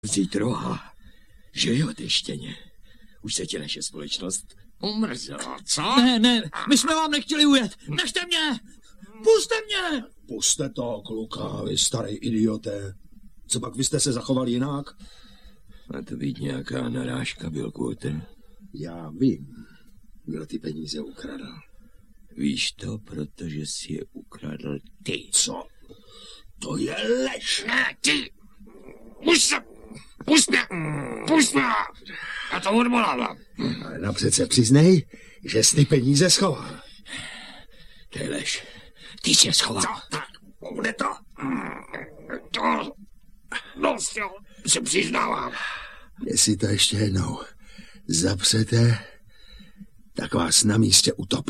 vzít roha. Že jo, ty štěně. Už se ti naše společnost umrzela, co? Ne, my jsme vám nechtěli ujet. Nechte mě! Puste mě! Puste to, kluka, vy starý idioté. Co pak vy jste se zachoval jinak? Má to být nějaká narážka, Billquote. Já vím, kdo ty peníze ukradl. Víš to, protože jsi je ukradl ty. Co? To je lež. Ne, ty! Pust mě! Já to odvolávám. Ale napřed se přiznej, že jsi ty peníze schoval. To je lež. Ty jsi je schoval. Co? Tak, bude to? Jo, se přiznávám. Jestli to ještě jednou zapřete, tak vás na místě utopím.